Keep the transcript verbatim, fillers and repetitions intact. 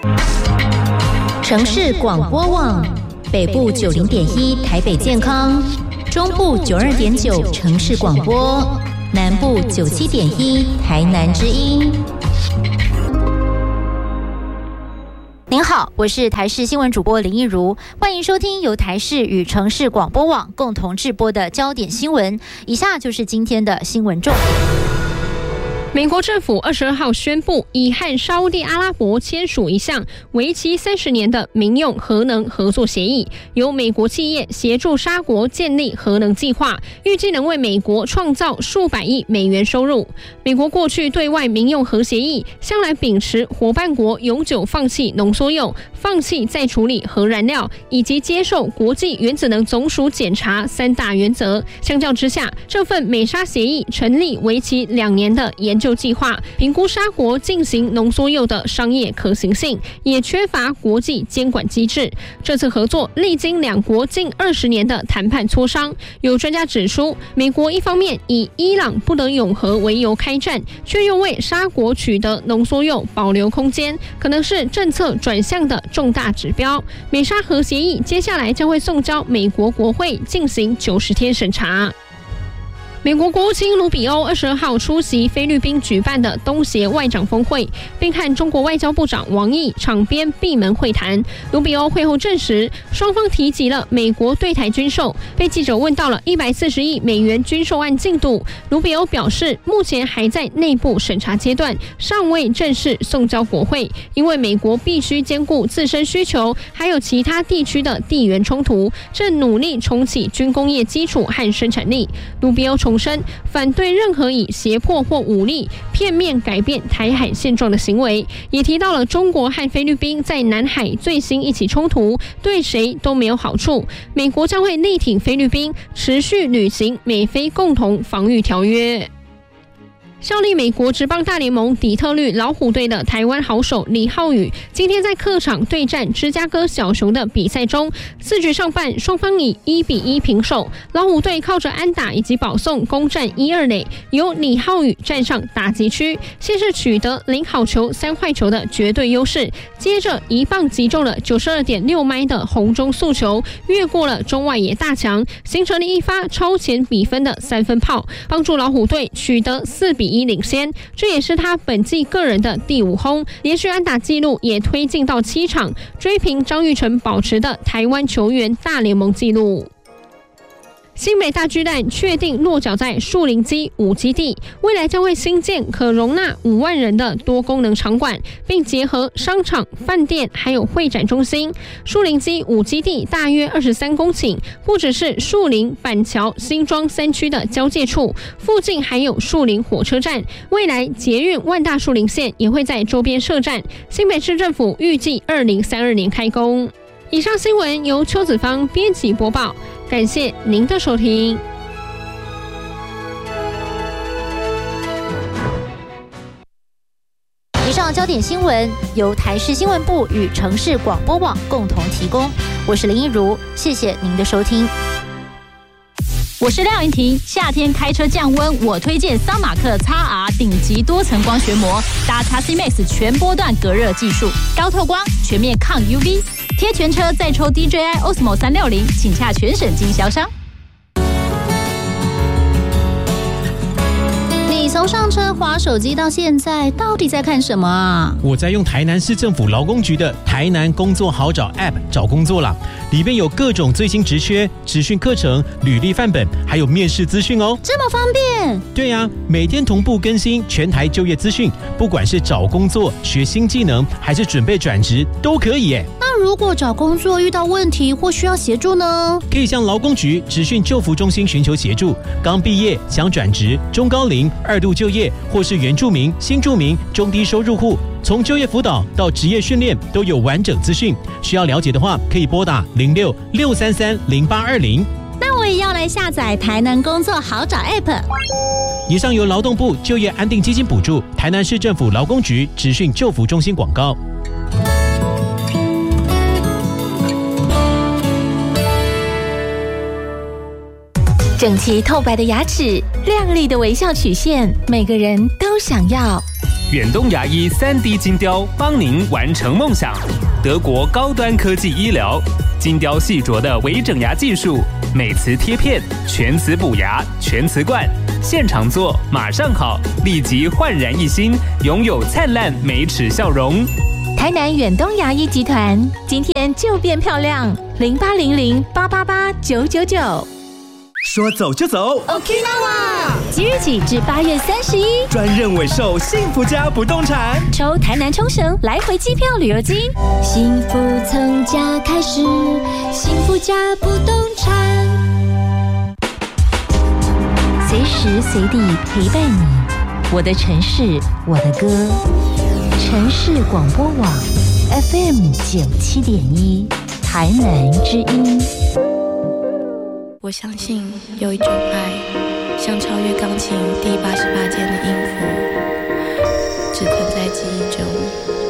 城市广播网，北部九零点一台北健康，中部九二点九城市广播，南部九七点一台南之音。您好，我是台视新闻主播林一如，欢迎收听由台视与城市广播网共同制播的焦点新闻。以下就是今天的新闻重点。 美国政府二十二号宣布，已和沙烏地阿拉伯签署一项为期三十年的民用核能合作协议，由美国企业协助沙国建立核能计划，预计能为美国创造数百亿美元收入。美国过去对外民用核协议向来秉持伙伴国永久放弃浓缩铀、放弃再处理核燃料以及接受国际原子能总署检查三大原则。相较之下，这份美沙协议成立为期两年的研究计划，评估沙国进行浓缩铀的商业可行性，也缺乏国际监管机制。这次合作历经两国近二十年的谈判磋商，有专家指出，美国一方面以伊朗不得永和为由开战，却又为沙国取得浓缩铀保留空间，可能是政策转向的重大指标。美沙核协议接下来将会送交美国国会进行九十天审查。美国国务卿卢比欧二十二号出席菲律宾举办的东协外长峰会，并和中国外交部长王毅场边闭门会谈。卢比欧会后证实，双方提及了美国对台军售。被记者问到了一百四十亿美元军售案进度，卢比欧表示，目前还在内部审查阶段，尚未正式送交国会，因为美国必须兼顾自身需求，还有其他地区的地缘冲突，正努力重启军工业基础和生产力。卢比欧重申反对任何以胁迫或武力片面改变台海现状的行为，也提到了中国和菲律宾在南海最新一起冲突对谁都没有好处，美国将会力挺菲律宾持续履行美菲共同防御条约。效力美国职棒大联盟底特律老虎队的台湾好手李浩宇，今天在客场对战芝加哥小熊的比赛中，四局上半双方以一比一平手，老虎队靠着安打以及保送攻占一二垒，由李浩宇站上打击区，先是取得零好球三坏球的绝对优势，接着一棒击中了 九十二点六 迈的红中速球，越过了中外野大墙，形成了一发超前比分的三分炮，帮助老虎队取得四比一领先，这也是他本季个人的第五轰，连续安打纪录也推进到七场，追平张育成保持的台湾球员大联盟纪录。新北大巨蛋确定落脚在树林基五基地，未来将会新建可容纳五万人的多功能场馆，并结合商场、饭店还有会展中心。树林基五基地大约二十三公顷，不只是树林、板桥、新庄三区的交界处，附近还有树林火车站，未来捷运万大树林线也会在周边设站。新北市政府预计二零三二年开工。以上新闻由邱子芳编辑播报，感谢您的收听。 以上焦点新闻由台视新闻部与城市广播网共同提供，我是林一如，谢谢您的收听。 我是廖云婷，夏天开车降温，我推荐桑马克 X R 顶级多层光学膜，搭 X C Max 全波段隔热技术，高透光，全面抗 U V， 贴全车再抽 D J I Osmo 三六零，请洽全省经销商。 你从上车滑手机到现在，到底在看什么啊？ 我在用台南市政府劳工局的台南工作好找 App 找工作啦，里面有各种最新职缺、职训课程、履历范本，还有面试资讯哦。 这么方便？ 对呀、啊，每天同步更新全台就业资讯，不管是找工作、学新技能，还是准备转职，都可以耶。 那如果找工作遇到问题或需要协助呢？ 可以向劳工局职训就服中心寻求协助。刚毕业想转职、中高龄、二度就业，或是原住民、新住民、中低收入户，从就业辅导到职业训练都有完整资讯。需要了解的话，可以拨打零六六三三零八二零。 那我也要来下载台南工作好找 App。 以上由劳动部就业安定基金补助，台南市政府劳工局职训就服中心广告。 整齐透白的牙齿，亮丽的微笑曲线，每个人都想要。 远东牙医 三 D 金雕帮您完成梦想。德国高端科技医疗，金雕细琢的微整牙技术，美瓷贴片，全瓷补牙，全瓷冠，现场做马上好，立即焕然一新，拥有灿烂美齿笑容。 台南远东牙医集团，今天就变漂亮，零八零零八八八九九九。 说走就走 Okinawa 即日起至八月三十一， 专任委售幸福家不动产， 抽台南冲绳来回机票旅游金，幸福从家开始，幸福家不动产， 随时随地陪伴你，我的城市，我的歌，城市广播网 F M 九七点一，台南之音。 我相信有一种爱，像超越钢琴第八十八键的音符，只存在记忆中。